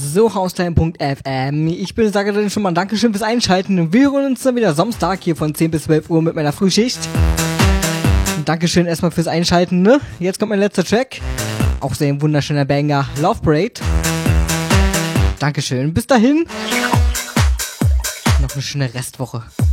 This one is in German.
So, Haustime.fm. Ich sage dann schon mal Dankeschön fürs Einschalten. Wir hören uns dann wieder Samstag hier von 10 bis 12 Uhr mit meiner Frühschicht. Dankeschön erstmal fürs Einschalten, ne? Jetzt kommt mein letzter Track. Auch sehr ein wunderschöner Banger. Love Parade. Dankeschön. Bis dahin. Noch eine schöne Restwoche.